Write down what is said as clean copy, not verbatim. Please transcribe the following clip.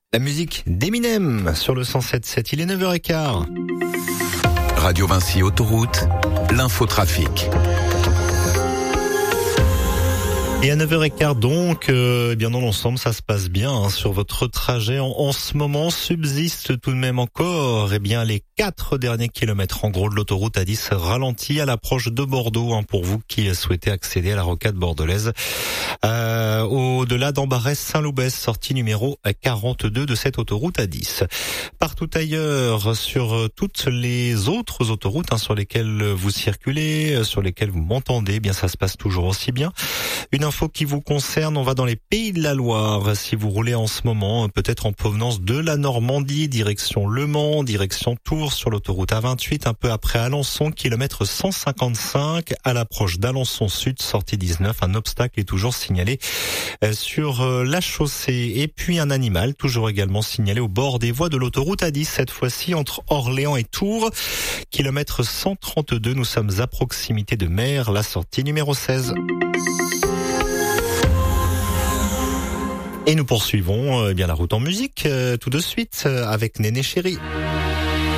La musique d'Eminem sur le 107.7, il est 9h15. Radio Vinci Autoroute, l'infotrafic. Et à 9h15 donc, bien dans l'ensemble, ça se passe bien sur votre trajet. En ce moment, subsiste tout de même encore les 4 derniers kilomètres en gros de l'autoroute A10 ralentis à l'approche de Bordeaux, pour vous qui souhaitez accéder à la rocade bordelaise. Au-delà d'Ambarès-Saint-Loubès, sortie numéro 42 de cette autoroute A10. Partout ailleurs, sur toutes les autres autoroutes sur lesquelles vous circulez, sur lesquelles vous m'entendez, bien ça se passe toujours aussi bien. Une info qui vous concerne, on va dans les Pays de la Loire. Si vous roulez en ce moment, peut-être en provenance de la Normandie, direction Le Mans, direction Tours sur l'autoroute A28, un peu après Alençon, kilomètre 155, à l'approche d'Alençon Sud, sortie 19, un obstacle est toujours signalé sur la chaussée. Et puis un animal, toujours également signalé au bord des voies de l'autoroute A10, cette fois-ci entre Orléans et Tours, kilomètre 132, nous sommes à proximité de Mer, la sortie numéro 16. Et nous poursuivons la route en musique tout de suite avec Néné Chéri.